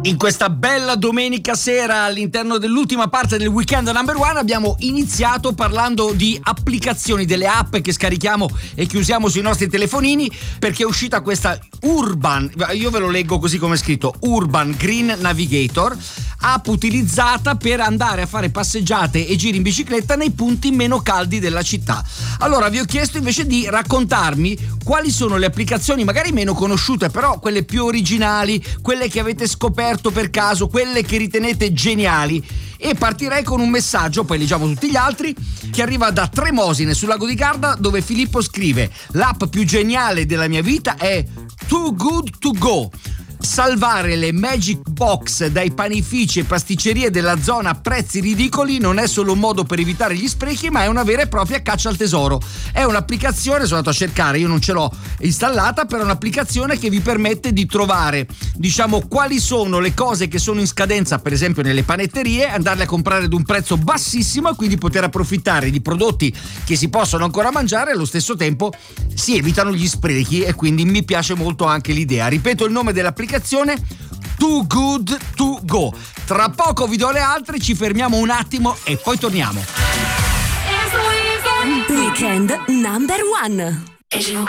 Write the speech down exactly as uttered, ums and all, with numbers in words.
In questa bella domenica sera, all'interno dell'ultima parte del Weekend Number One, abbiamo iniziato parlando di applicazioni, delle app che scarichiamo e che usiamo sui nostri telefonini, perché è uscita questa Urban, io ve lo leggo così come è scritto, Urban Green Navigator, app utilizzata per andare a fare passeggiate e giri in bicicletta nei punti meno caldi della città. Allora vi ho chiesto invece di raccontarmi quali sono le applicazioni magari meno conosciute, però quelle più originali, quelle che avete scoperto per caso, quelle che ritenete geniali, e partirei con un messaggio, poi leggiamo tutti gli altri, che arriva da Tremosine sul lago di Garda, dove Filippo scrive: l'app più geniale della mia vita è Too Good To Go. Salvare le Magic Box dai panifici e pasticcerie della zona a prezzi ridicoli non è solo un modo per evitare gli sprechi, ma è una vera e propria caccia al tesoro. È un'applicazione, sono andato a cercare, io non ce l'ho installata, però è un'applicazione che vi permette di trovare, diciamo, quali sono le cose che sono in scadenza, per esempio nelle panetterie, andarle a comprare ad un prezzo bassissimo e quindi poter approfittare di prodotti che si possono ancora mangiare e allo stesso tempo si evitano gli sprechi, e quindi mi piace molto anche l'idea. Ripeto il nome dell'applicazione: Too Good To Go. Tra poco vi do le altre, ci fermiamo un attimo e poi torniamo. Weekend Number One.